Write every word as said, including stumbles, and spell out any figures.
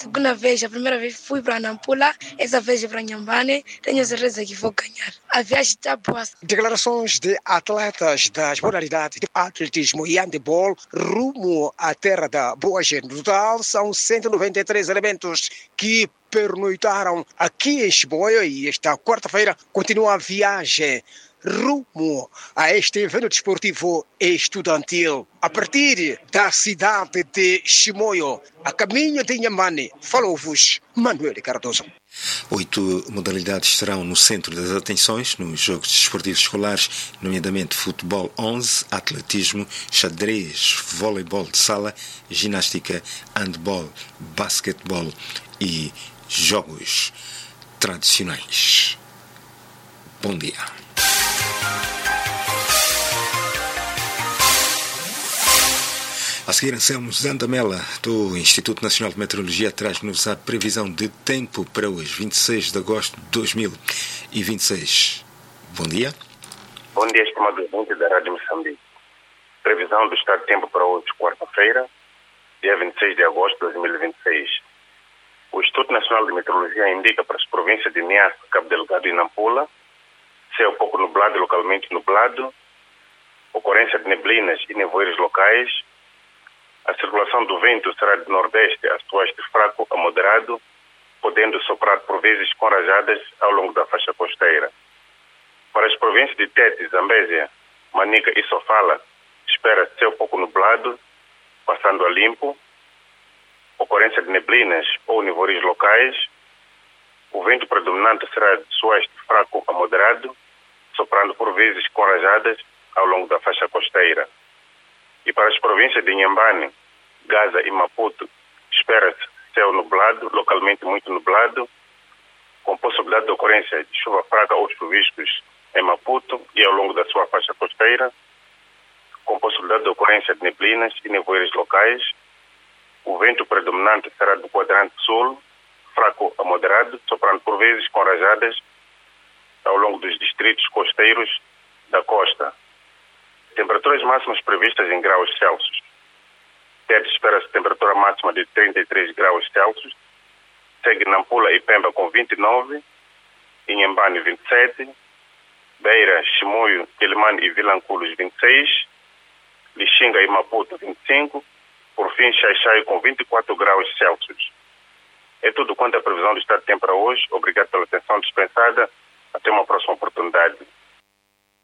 Segunda vez, a primeira vez fui para Nampula, essa vez é para Nhambane, tenho certeza que vou ganhar. A viagem está boa. Declarações de atletas das modalidades de atletismo e handebol rumo à terra da boa gente. No total, são cento e noventa e três elementos que pernoitaram aqui em Chimoio e esta quarta-feira continua a viagem rumo a este evento desportivo estudantil. A partir da cidade de Chimoio, a caminho de Inhambane, falou-vos Manuel Cardoso. Oito modalidades estarão no centro das atenções nos Jogos Desportivos Escolares, nomeadamente futebol onze, atletismo, xadrez, voleibol de sala, ginástica, handball, basquetebol e jogos tradicionais. Bom dia. A seguir, Anselmo Zandamela, do Instituto Nacional de Meteorologia, traz-nos a previsão de tempo para hoje, vinte e seis de agosto de dois mil e vinte e seis. Bom dia. Bom dia, estimado ouvinte da Rádio Moçambique. Previsão do estado de tempo para hoje, quarta-feira, dia vinte e seis de agosto de dois mil e vinte e seis. O Instituto Nacional de Meteorologia indica para as províncias de Niassa, Cabo Delgado e Nampula céu pouco nublado e localmente nublado, ocorrência de neblinas e nevoeiros locais. A circulação do vento será de nordeste a sudoeste fraco a moderado, podendo soprar por vezes com rajadas ao longo da faixa costeira. Para as províncias de Tete, Zambésia, Manica e Sofala, espera-se céu pouco nublado, passando a limpo, ocorrência de neblinas ou nevoeiros locais. O vento predominante será de sudoeste fraco a moderado, soprando por vezes com rajadas ao longo da faixa costeira. E para as províncias de Inhambane, Gaza e Maputo, espera-se céu nublado, localmente muito nublado, com possibilidade de ocorrência de chuva fraca ou chuviscos em Maputo e ao longo da sua faixa costeira, com possibilidade de ocorrência de neblinas e nevoeiros locais. O vento predominante será do quadrante sul, fraco a moderado, soprando por vezes com rajadas ao longo dos distritos costeiros da costa. Temperaturas máximas previstas em graus Celsius. Tete espera-se temperatura máxima de trinta e três graus Celsius. Segue Nampula e Pemba com vinte e nove. Inhambane vinte e sete. Beira, Chimoio, Quelimane e Vilanculos vinte e seis. Lixinga e Maputo vinte e cinco. Por fim, Xai-Xai com vinte e quatro graus Celsius. É tudo quanto a previsão do estado de tempo para hoje. Obrigado pela atenção dispensada. Até uma próxima oportunidade.